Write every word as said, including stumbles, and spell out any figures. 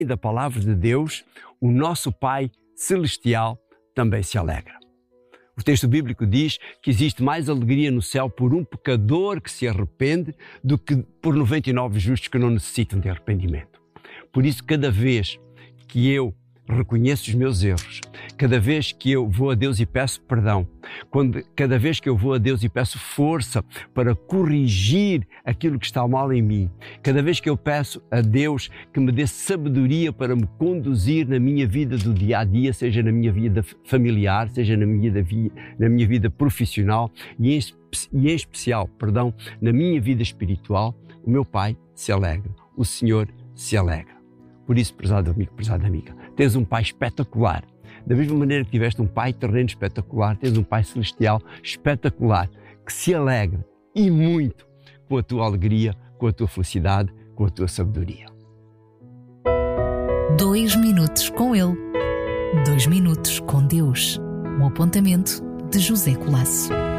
da palavra de Deus, o nosso Pai Celestial também se alegra. O texto bíblico diz que existe mais alegria no céu por um pecador que se arrepende do que por noventa e nove justos que não necessitam de arrependimento. Por isso, cada vez que eu reconheço os meus erros, cada vez que eu vou a Deus e peço perdão, quando, cada vez que eu vou a Deus e peço força para corrigir aquilo que está mal em mim, cada vez que eu peço a Deus que me dê sabedoria para me conduzir na minha vida do dia a dia, seja na minha vida familiar, seja na minha vida, na minha vida profissional e em, e em especial, perdão, na minha vida espiritual, o meu Pai se alegra, o Senhor se alegra. Por isso, prezado amigo, prezada amiga, tens um Pai espetacular. Da mesma maneira que tiveste um Pai terreno espetacular, tens um Pai celestial espetacular, que se alegra e muito com a tua alegria, com a tua felicidade, com a tua sabedoria. Dois minutos com Ele. Dois minutos com Deus. Um apontamento de José Colasso.